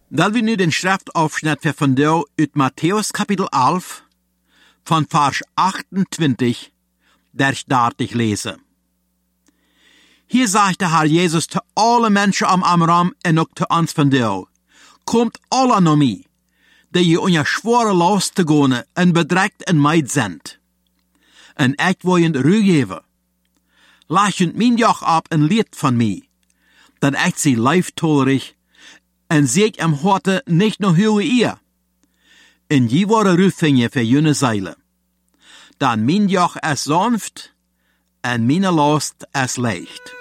Dat we nu den schriftafschnitt voor vandaag uit Matthäus kapitel 11, van vers 28 bis 30 lezen. Hier zegt de Herr Jezus te alle mensen am Raum en ook te ons vandaag: Komt alle naar mij, die je onder zware last te gaan en bedrekt en meid zendt. En ik wil je rust geven. Laat je mijn juk op en leert van mij, dat ik zie lieftolerig en zie ik im harte niet naar uw eer. En je worden rust vinden voor jullie zeilen. Dan mijn juk is sanft en mijn last is licht.